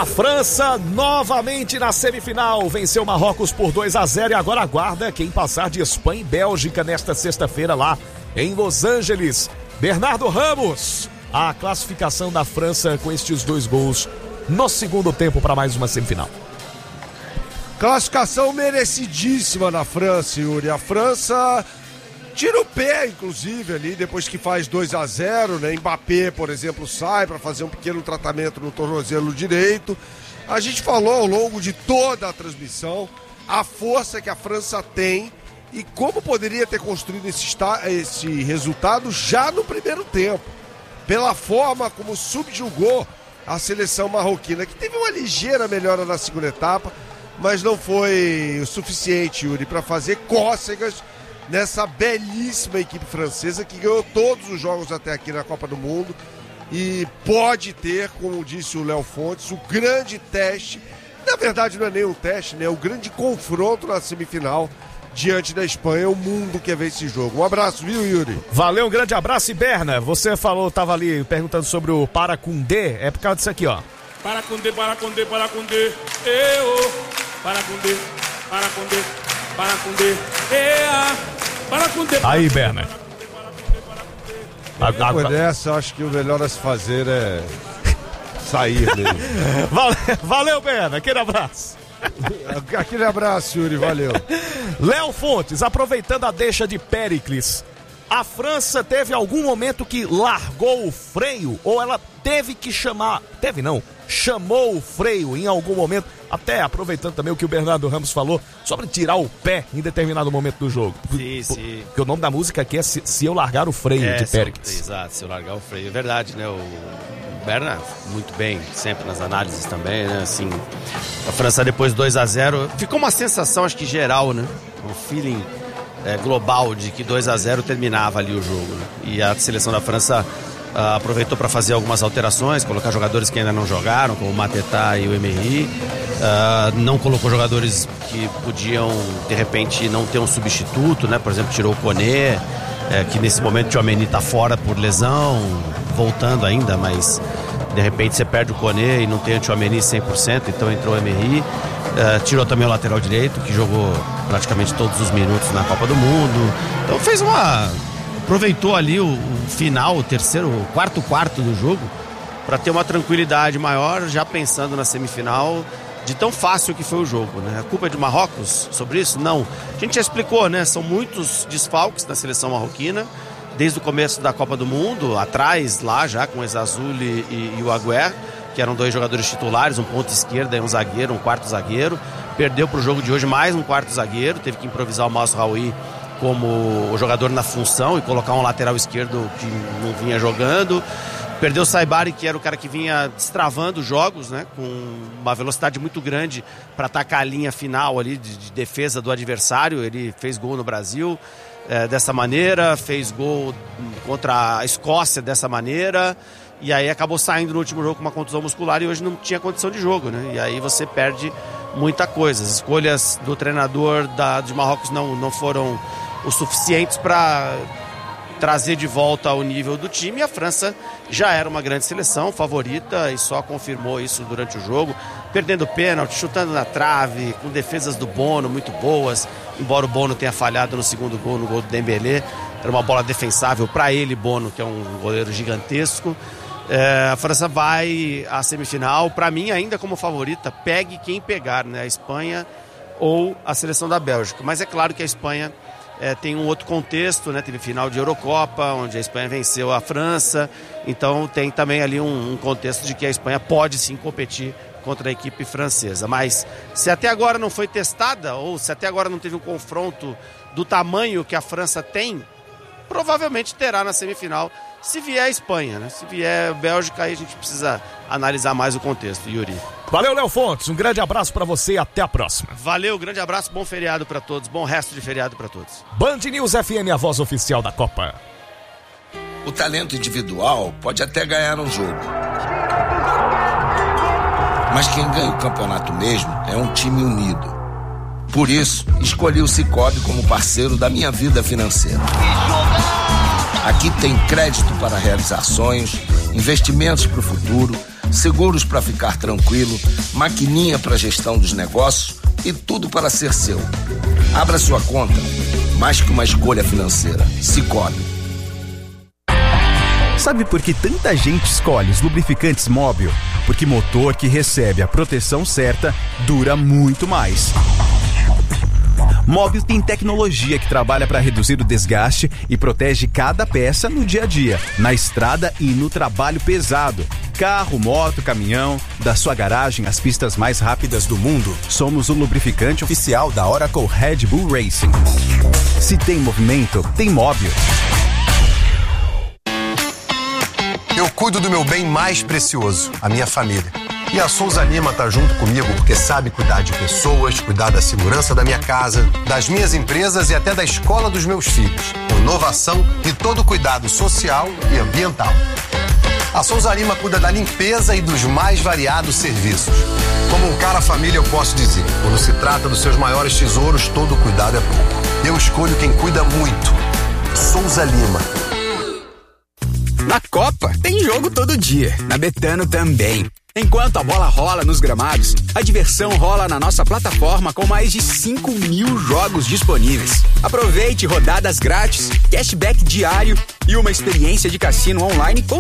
A França novamente na semifinal, venceu Marrocos por 2-0 e agora aguarda quem passar de Espanha e Bélgica nesta sexta-feira lá em Los Angeles. Bernardo Ramos, a classificação da França com estes 2 gols no segundo tempo para mais uma semifinal. Classificação merecidíssima na França, Yuri. A França tira o pé, inclusive, ali, depois que faz 2-0, né? Mbappé, por exemplo, sai para fazer um pequeno tratamento no tornozelo direito. A gente falou ao longo de toda a transmissão a força que a França tem e como poderia ter construído esse resultado já no primeiro tempo, pela forma como subjugou a seleção marroquina, que teve uma ligeira melhora na segunda etapa, mas não foi o suficiente, Yuri, para fazer cócegas nessa belíssima equipe francesa que ganhou todos os jogos até aqui na Copa do Mundo e pode ter, como disse o Léo Fontes, o grande teste, na verdade não é nem um teste, né? O grande confronto na semifinal diante da Espanha. O mundo quer ver esse jogo. Um abraço, viu, Yuri? Valeu, um grande abraço. E Berna, você falou, tava ali perguntando sobre o Para Koundé, é por causa disso aqui, ó. Para Koundé, para Koundé, para Koundé, para Koundé, para Koundé, para Koundé, para Koundé. Aí, Berna. Depois dessa, acho que o melhor a se fazer é sair dele. Valeu, Berna. Aquele abraço. Aquele abraço, Yuri. Valeu. Léo Fontes, aproveitando a deixa de Péricles, a França teve algum momento que largou o freio? Ou ela teve que chamar... Teve não, chamou o freio em algum momento? Até aproveitando também o que o Bernardo Ramos falou sobre tirar o pé em determinado momento do jogo. Sim. Porque o nome da música aqui é Se Eu Largar o Freio, de Péricles. Exato, Se Eu Largar o Freio. É verdade, né? O Bernardo, muito bem, sempre nas análises também, né? Assim, a França depois 2-0, ficou uma sensação, acho que geral, né? Um feeling global de que 2-0 terminava ali o jogo, né? E a seleção da França aproveitou para fazer algumas alterações, colocar jogadores que ainda não jogaram, como o Mateta e o Emery, não colocou jogadores que podiam, de repente, não ter um substituto, né? Por exemplo, tirou o Koné, que nesse momento o Tchouaméni está fora por lesão, voltando ainda, mas de repente você perde o Koné e não tem o Tchouaméni 100%, então entrou o Emery, tirou também o lateral direito, que jogou praticamente todos os minutos na Copa do Mundo, então aproveitou ali o final, o quarto do jogo, para ter uma tranquilidade maior, já pensando na semifinal, de tão fácil que foi o jogo, né? A culpa é de Marrocos sobre isso? Não. A gente já explicou, né? São muitos desfalques na seleção marroquina, desde o começo da Copa do Mundo, atrás lá já com o Ezazuli e o Agüer, que eram 2 jogadores titulares, um ponta esquerda e um zagueiro, um quarto zagueiro. Perdeu para o jogo de hoje mais um quarto zagueiro, teve que improvisar o Mazraoui como o jogador na função e colocar um lateral esquerdo que não vinha jogando. Perdeu o Saibari, que era o cara que vinha destravando jogos, né, com uma velocidade muito grande para atacar a linha final ali de defesa do adversário. Ele fez gol no Brasil dessa maneira, fez gol contra a Escócia dessa maneira, e aí acabou saindo no último jogo com uma contusão muscular e hoje não tinha condição de jogo, né? E aí você perde muita coisa. As escolhas do treinador de Marrocos não foram o suficientes para trazer de volta o nível do time, e a França já era uma grande seleção, favorita, e só confirmou isso durante o jogo, perdendo pênalti, chutando na trave, com defesas do Bono muito boas, embora o Bono tenha falhado no segundo gol, no gol do Dembélé, era uma bola defensável para ele, Bono, que é um goleiro gigantesco. A França vai à semifinal, para mim ainda como favorita, pegue quem pegar, né? A Espanha ou a seleção da Bélgica, mas é claro que a Espanha tem um outro contexto, né? Teve final de Eurocopa, onde a Espanha venceu a França, então tem também ali um contexto de que a Espanha pode sim competir contra a equipe francesa, mas se até agora não foi testada, ou se até agora não teve um confronto do tamanho que a França tem, provavelmente terá na semifinal, se vier a Espanha, né? Se vier a Bélgica, aí a gente precisa analisar mais o contexto, Yuri. Valeu, Léo Fontes, um grande abraço pra você e até a próxima. Valeu, grande abraço, bom feriado pra todos, bom resto de feriado pra todos. Band News FM, a voz oficial da Copa. O talento individual pode até ganhar um jogo, mas quem ganha o campeonato mesmo é um time unido. Por isso, escolhi o Sicoob como parceiro da minha vida financeira. Aqui tem crédito para realizar sonhos, investimentos para o futuro, seguros para ficar tranquilo, maquininha para gestão dos negócios e tudo para ser seu. Abra sua conta, mais que uma escolha financeira. Sicoob. Sabe por que tanta gente escolhe os lubrificantes Móbil? Porque motor que recebe a proteção certa dura muito mais. Móbil tem tecnologia que trabalha para reduzir o desgaste e protege cada peça no dia a dia, na estrada e no trabalho pesado. Carro, moto, caminhão, da sua garagem às pistas mais rápidas do mundo. Somos o lubrificante oficial da Oracle Red Bull Racing. Se tem movimento, tem Móbil. Eu cuido do meu bem mais precioso, a minha família. E a Souza Lima tá junto comigo porque sabe cuidar de pessoas, cuidar da segurança da minha casa, das minhas empresas e até da escola dos meus filhos. Com inovação e todo cuidado social e ambiental. A Souza Lima cuida da limpeza e dos mais variados serviços. Como um cara família, eu posso dizer, quando se trata dos seus maiores tesouros, todo cuidado é pouco. Eu escolho quem cuida muito. Souza Lima. Na Copa, tem jogo todo dia. Na Betano também. Enquanto a bola rola nos gramados, a diversão rola na nossa plataforma com mais de 5.000 jogos disponíveis. Aproveite rodadas grátis, cashback diário e uma experiência de cassino online com